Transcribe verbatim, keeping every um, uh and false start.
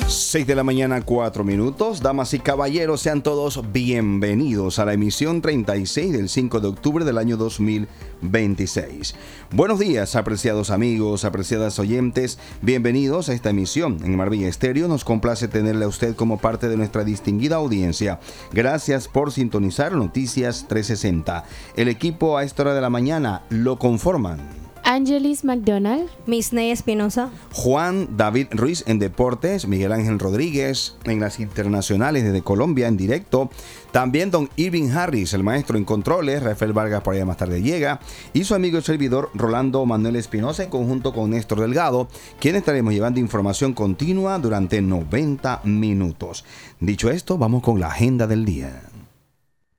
seis de la mañana, cuatro minutos. Damas y caballeros, sean todos bienvenidos a la emisión treinta y seis del cinco de octubre del año dos mil veintiséis. Buenos días, apreciados amigos, apreciadas oyentes. Bienvenidos a esta emisión. En Marbella Estéreo nos complace tenerle a usted como parte de nuestra distinguida audiencia. Gracias por sintonizar Noticias trescientos sesenta. El equipo a esta hora de la mañana lo conforman Angelis McDonald, Misney Espinosa, Juan David Ruiz en Deportes, Miguel Ángel Rodríguez en las internacionales desde Colombia en directo, también don Irving Harris, el maestro en controles, Rafael Vargas por allá más tarde llega, y su amigo y servidor Rolando Manuel Espinosa en conjunto con Néstor Delgado, quien estaremos llevando información continua durante noventa minutos. Dicho esto, vamos con la agenda del día.